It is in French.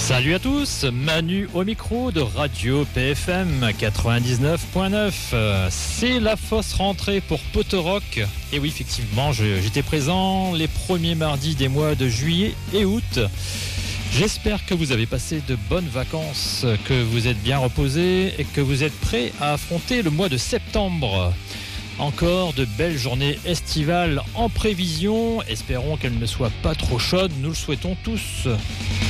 Salut à tous, Manu au micro de Radio PFM 99.9. C'est la fausse rentrée pour Potorock. Et oui, effectivement, j'étais présent les premiers mardis des mois de juillet et août. J'espère que vous avez passé de bonnes vacances, que vous êtes bien reposés et que vous êtes prêts à affronter le mois de septembre. Encore de belles journées estivales en prévision. Espérons qu'elles ne soient pas trop chaudes, nous le souhaitons tous.